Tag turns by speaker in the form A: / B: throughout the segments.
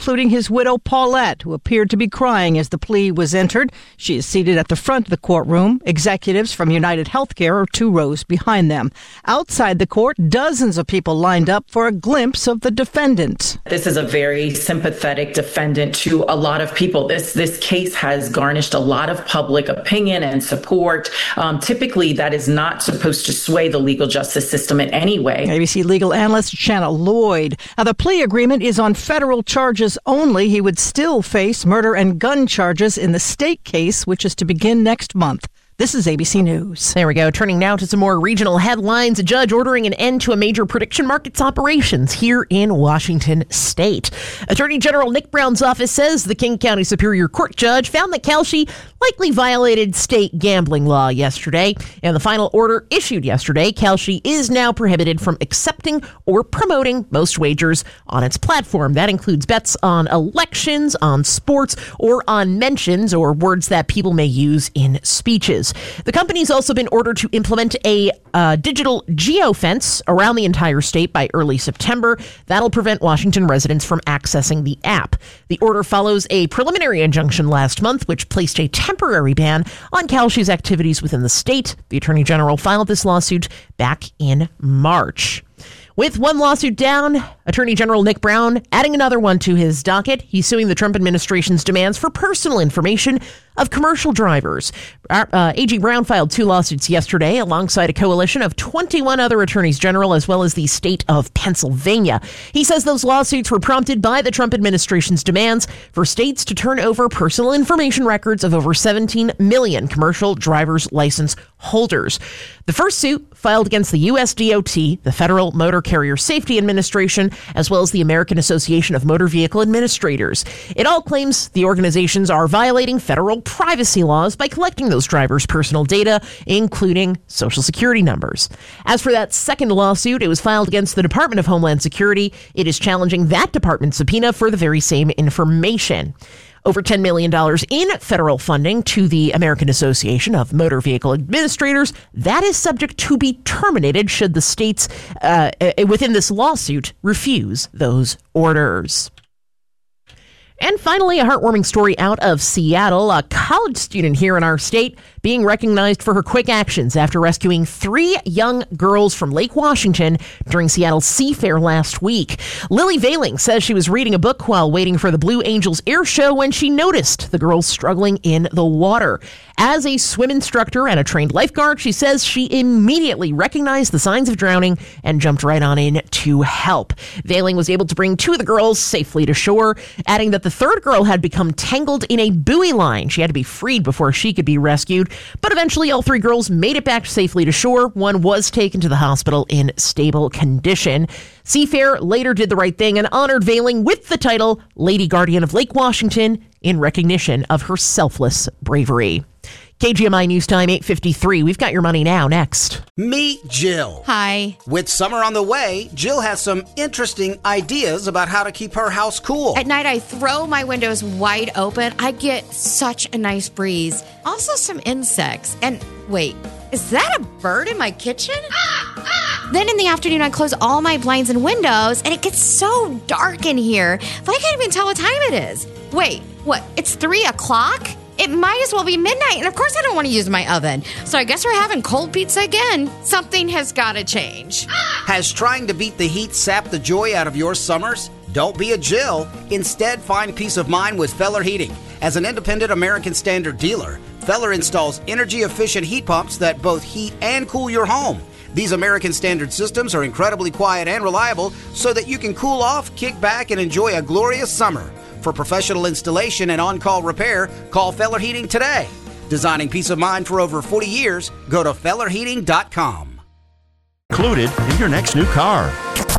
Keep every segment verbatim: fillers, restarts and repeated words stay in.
A: including his widow, Paulette, who appeared to be crying as the plea was entered. She is seated at the front of the courtroom. Executives from United Healthcare are two rows behind them. Outside the court, dozens of people lined up for a glimpse of the defendant.
B: This is a very sympathetic defendant to a lot of people. This this case has garnished a lot of public opinion and support. Um, typically, that is not supposed to sway the legal justice system in any way.
A: A B C legal analyst Shanna Lloyd. Now, the plea agreement is on federal charges only. He would still face murder and gun charges in the state case, which is to begin next month. This is A B C News.
C: There we go. Turning now to some more regional headlines. A judge ordering an end to a major prediction markets operations here in Washington State. Attorney General Nick Brown's office says the King County Superior Court judge found that Kalshi likely violated state gambling law yesterday. And the final order issued yesterday, Kalshi is now prohibited from accepting or promoting most wagers on its platform. That includes bets on elections, on sports, or on mentions or words that people may use in speeches. The company's also been ordered to implement a uh, digital geofence around the entire state by early September. That'll prevent Washington residents from accessing the app. The order follows a preliminary injunction last month, which placed a temporary ban on Kalshi's activities within the state. The Attorney General filed this lawsuit back in March. With one lawsuit down, Attorney General Nick Brown adding another one to his docket. He's suing the Trump administration's demands for personal information of commercial drivers. Uh, A G Brown filed two lawsuits yesterday alongside a coalition of twenty-one other attorneys general, as well as the state of Pennsylvania. He says those lawsuits were prompted by the Trump administration's demands for states to turn over personal information records of over seventeen million commercial driver's license holders. The first suit filed against the U S D O T, the Federal Motor Carrier Safety Administration, as well as the American Association of Motor Vehicle Administrators. It all claims the organizations are violating federal privacy laws by collecting those drivers' personal data, including social security numbers. As for that second lawsuit, it was filed against the Department of Homeland Security. It is challenging that department's subpoena for the very same information. Over ten million dollars in federal funding to the American Association of Motor Vehicle Administrators. That is subject to be terminated should the states uh, within this lawsuit refuse those orders. And finally, a heartwarming story out of Seattle. A college student here in our state being recognized for her quick actions after rescuing three young girls from Lake Washington during Seattle's Seafair last week. Lily Vailing says she was reading a book while waiting for the Blue Angels air show when she noticed the girls struggling in the water. As a swim instructor and a trained lifeguard, she says she immediately recognized the signs of drowning and jumped right on in to help. Vailing was able to bring two of the girls safely to shore, adding that the third girl had become tangled in a buoy line. She had to be freed before she could be rescued. But eventually, all three girls made it back safely to shore. One was taken to the hospital in stable condition. Seafair later did the right thing and honored Vailing with the title Lady Guardian of Lake Washington in recognition of her selfless bravery. K G M I News Time, eight fifty-three. We've got your money now. Next.
D: Meet Jill.
E: Hi.
D: With summer on the way, Jill has some interesting ideas about how to keep her house cool.
E: At night, I throw my windows wide open. I get such a nice breeze. Also, some insects. And wait, is that a bird in my kitchen? Then in the afternoon, I close all my blinds and windows, and it gets so dark in here that I can't even tell what time it is. Wait, what? It's three o'clock? It might as well be midnight, and of course I don't want to use my oven. So I guess we're having cold pizza again. Something has got to change.
D: Has trying to beat the heat sapped the joy out of your summers? Don't be a Jill. Instead, find peace of mind with Feller Heating. As an independent American Standard dealer, Feller installs energy-efficient heat pumps that both heat and cool your home. These American Standard systems are incredibly quiet and reliable so that you can cool off, kick back, and enjoy a glorious summer. For professional installation and on-call repair, call Feller Heating today. Designing peace of mind for over forty years, go to feller heating dot com.
F: Included in your next new car.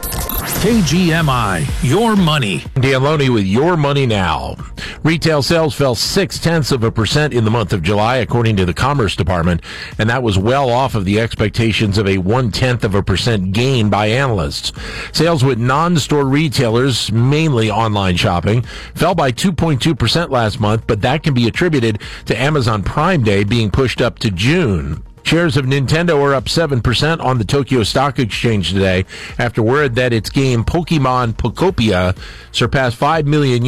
G: K G M I, your money.
H: Dan Loney with Your Money Now. Retail sales fell six-tenths of a percent in the month of July, according to the Commerce Department, and that was well off of the expectations of a one-tenth of a percent gain by analysts. Sales with non-store retailers, mainly online shopping, fell by two point two percent last month, but that can be attributed to Amazon Prime Day being pushed up to June. Shares of Nintendo are up seven percent on the Tokyo Stock Exchange today after word that its game Pokemon Pokopia surpassed five million